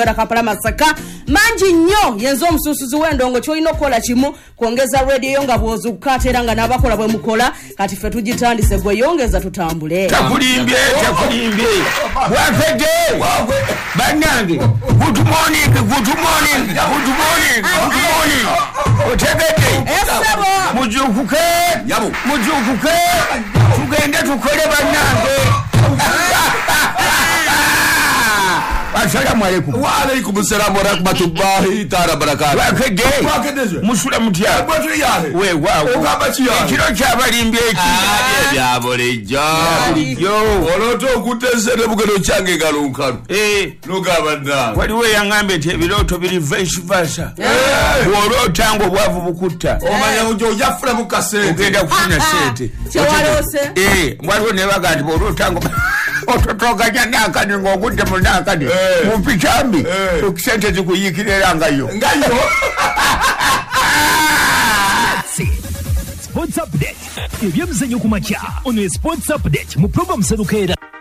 Kampala Masaka manji nnyo yenzo omususuzi w'endongo kyolina okukola kimu kwongeza radio nga bw'ozuuka era nga n'abakola bwe mukola kati ffe tugitandise gwe yongeza tutambule takulimbye wafede bannange good morning otegedde mujukuke tugende tukole bannange. Assalamu alaikum. Wa alaikum assalam wa rahmatullahi ta'ala barakatuh. Wakede musula mutya we waawo ekiro kyabalimbye eki byabolejo oloto okutesere bugero kyange galunkalu nogabanda waliwo yangambe nti ebiroto biri vice versa bw'olota ngo bwavu bukutta omanya ujo ojafuna mukasente ogenda kufuna sente waliwo ne baga nti bw'olota ngo ototoganya nakani ng'ogudde mu nakani mumpitambi okisente zikuyikirira ngayo Sports Update ebyemizannyo ku makya ono Sports Update mu program Serukeera.